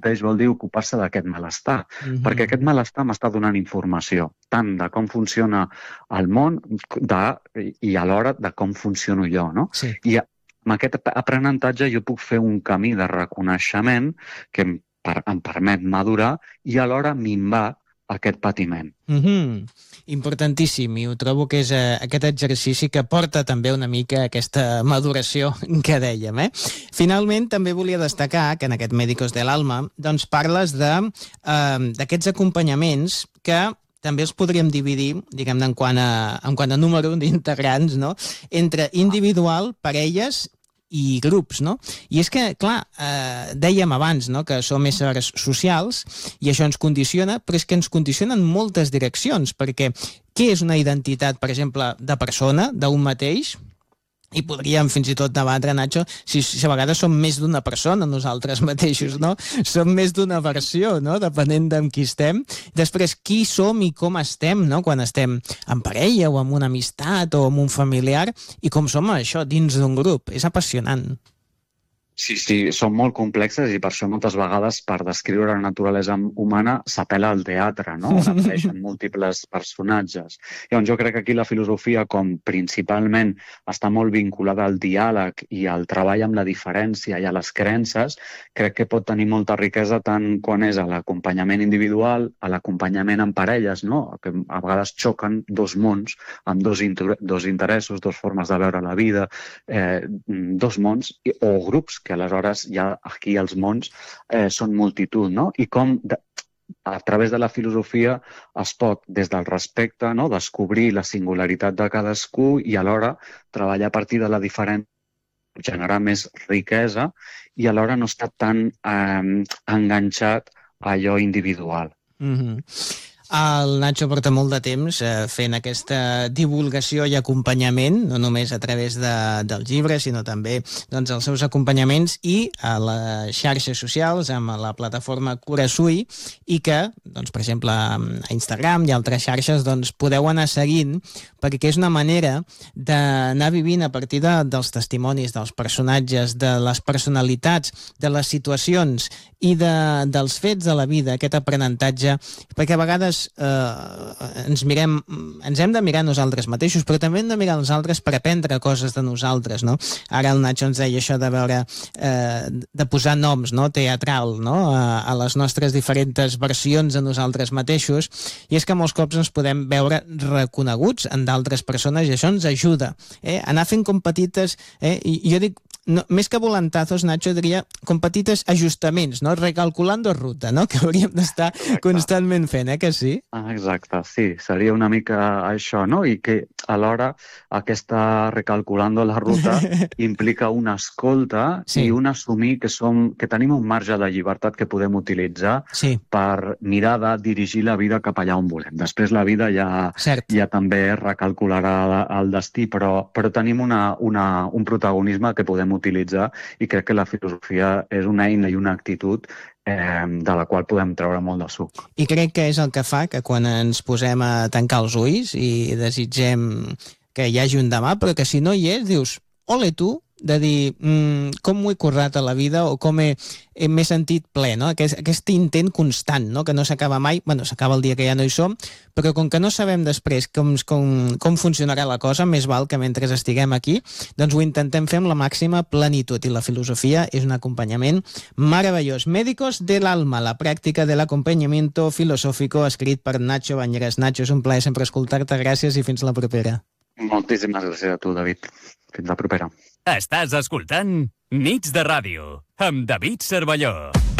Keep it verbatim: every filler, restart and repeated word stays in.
mateix vol dir ocupar-se d'aquest malestar, mm-hmm. perquè aquest malestar m'està donant informació, tant de com funciona el món de, i alhora de com funciono jo, no? Sí. I amb aquest aprenentatge jo puc fer un camí de reconeixement que em, per, em permet madurar i alhora minvar aquest patiment. Mm-hmm. Importantíssim, i ho trobo que és eh, aquest exercici que porta també una mica a aquesta maduració que dèiem. Eh? Finalment, també volia destacar que en aquest Médicos del Alma doncs parles de, eh, d'aquests acompanyaments que també els podríem dividir, diguem-ne, en quant a, en quant a número d'integrants, no? Entre individual, parelles i grups, no? I és que, clar, eh, dèiem abans, no?, que som éssers socials i això ens condiciona, però és que ens condiciona en moltes direccions, perquè què és una identitat, per exemple, de persona, d'un mateix? I podríem fins i tot debatre, Nacho, si, si a vegades som més d'una persona nosaltres mateixos, no? Som més d'una versió, no? Depenent d'amb qui estem. Després, qui som i com estem, no? Quan estem en parella o amb una amistat o amb un familiar, i com som això dins d'un grup. És apassionant. Sí, sí, són molt complexes i per això moltes vegades per descriure la naturalesa humana s'apel·la al teatre, no? On apareixen múltiples personatges. Llavors jo crec que aquí la filosofia, com principalment està molt vinculada al diàleg i al treball amb la diferència i a les creences, crec que pot tenir molta riquesa tant quan és a l'acompanyament individual, a l'acompanyament en parelles, no? Que a vegades xoquen dos mons amb dos, inter dos interessos, dos formes de veure la vida, eh, dos mons o grups que aleshores ja aquí els mons eh, són multitud, no? I com de, a través de la filosofia es pot, des del respecte, no?, descobrir la singularitat de cadascú i alhora treballar a partir de la diferència, generar més riquesa i alhora no estar tan eh, enganxat a allò individual. Mm-hmm. El Nacho porta molt de temps eh, fent aquesta divulgació i acompanyament, no només a través de, dels llibres, sinó també doncs, els seus acompanyaments i a les xarxes socials, amb la plataforma Curasui, i que, doncs, per exemple, a Instagram i altres xarxes, doncs, podeu anar seguint, perquè és una manera d'anar vivint a partir de, dels testimonis, dels personatges, de les personalitats, de les situacions i de, dels fets de la vida, aquest aprenentatge, perquè a vegades eh, ens mirem, ens hem de mirar nosaltres mateixos, però també hem de mirar els altres per aprendre coses de nosaltres, no? Ara el Nacho ens deia això de veure, eh, de posar noms, no?, teatral, no?, a, a les nostres diferents versions de nosaltres mateixos, i és que molts cops ens podem veure reconeguts en d'altres persones i això ens ajuda, eh? Anar fent com petites, eh? I jo dic, no, més que volantazos, Nacho, diria com petites ajustaments, no? Recalculando ruta, no?, que hauríem d'estar constantment fent, eh, que sí? Ah, exacte, sí, seria una mica això, no? I que alhora aquesta recalculando la ruta implica una escolta sí. i un assumir que, som, que tenim un marge de llibertat que podem utilitzar sí. per mirar de dirigir la vida cap allà on volem. Després la vida ja, ja també recalcularà el destí, però, però tenim una, una, un protagonisme que podem utilitzar i crec que la filosofia és una eina i una actitud eh, de la qual podem treure molt de suc. I crec que és el que fa que quan ens posem a tancar els ulls i desitgem que hi hagi un demà, però que si no hi és, dius, ole tu, de dir mmm, com m'ho he currat a la vida o com m'he sentit ple, no? Aquest, aquest intent constant, no?, que no s'acaba mai, bueno, s'acaba el dia que ja no hi som, però com que no sabem després com, com, com funcionarà la cosa, més val que mentre estiguem aquí, doncs ho intentem fer amb la màxima plenitud, i la filosofia és un acompanyament meravellós. Médicos del Alma, la pràctica de l'acompanyamiento filosófico, escrit per Nacho Bañeres. Nacho, és un plaer sempre escoltar-te, gràcies i fins la propera. Moltíssimes gràcies a tu, David. Fins la propera. Estàs escoltant Nits de Ràdio, amb David Cervelló.